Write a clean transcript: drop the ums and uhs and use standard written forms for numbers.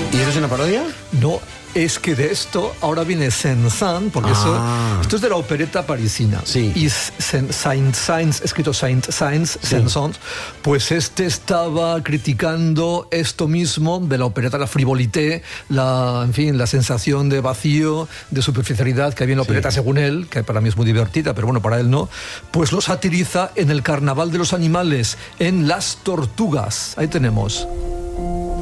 ¿Y eso es una parodia? No, es que de esto ahora viene Saint-Saëns, porque esto es de la opereta parisina. Sí. Y Saint-Saëns, escrito Saint-Saëns, Saint-Saëns, pues estaba criticando esto mismo de la opereta, la frivolité, en fin, la sensación de vacío, de superficialidad que había en la opereta, según él, que para mí es muy divertida, pero bueno, para él no, pues lo satiriza en el Carnaval de los Animales, en Las Tortugas. Ahí tenemos.